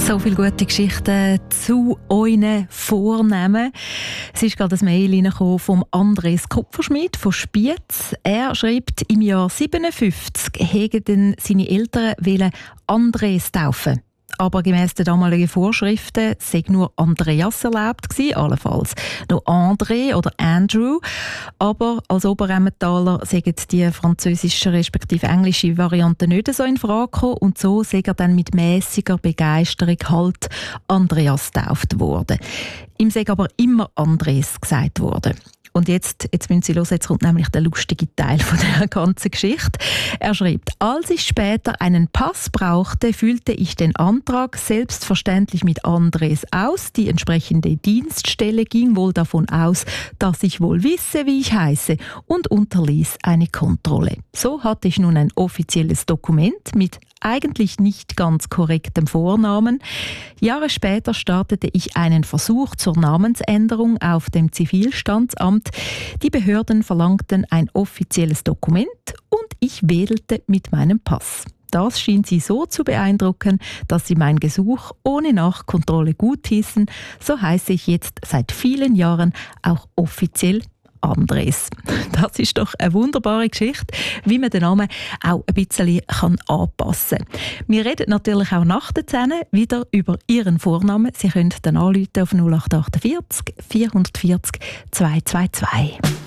So viele gute Geschichten zu euren Vornamen. Es ist gerade ein Mail reingekommen vom Andres Kupferschmidt von Spiez. Er schreibt, im Jahr 57 hätten seine Eltern Andres taufen. Aber gemäss den damaligen Vorschriften sei nur Andreas erlaubt gewesen, allenfalls noch André oder Andrew. Aber als Oberemmentaler sagen die französische respektive englische Variante nicht so in Frage gekommen und so sei er dann mit mäßiger Begeisterung halt Andreas getauft worden. Ihm sei aber immer Andres gesagt worden. Und jetzt müssen Sie hören, jetzt kommt nämlich der lustige Teil von der ganzen Geschichte. Er schreibt, als ich später einen Pass brauchte, füllte ich den Antrag selbstverständlich mit Andres aus. Die entsprechende Dienststelle ging wohl davon aus, dass ich wohl wisse, wie ich heiße und unterließ eine Kontrolle. So hatte ich nun ein offizielles Dokument mit eigentlich nicht ganz korrektem Vornamen. Jahre später startete ich einen Versuch zur Namensänderung auf dem Zivilstandsamt. Die Behörden verlangten ein offizielles Dokument und ich wedelte mit meinem Pass. Das schien sie so zu beeindrucken, dass sie mein Gesuch ohne Nachkontrolle guthießen. So heiße ich jetzt seit vielen Jahren auch offiziell Andres. Das ist doch eine wunderbare Geschichte, wie man den Namen auch ein bisschen anpassen kann. Wir reden natürlich auch nach der 10 wieder über Ihren Vornamen. Sie können dann anrufen auf 0848 440 222.